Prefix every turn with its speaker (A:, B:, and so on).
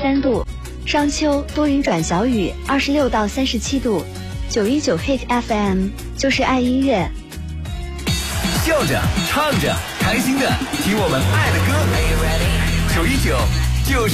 A: 23度，商丘多云转小雨26到37度。919 Hit FM 就是爱音乐，
B: 笑着唱着开心的听我们爱的歌，919就是